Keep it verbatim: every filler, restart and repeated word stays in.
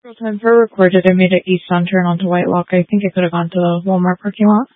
Real time for recorded. I made an eastbound turn onto Whitelock. I think I could have gone to the Walmart parking lot.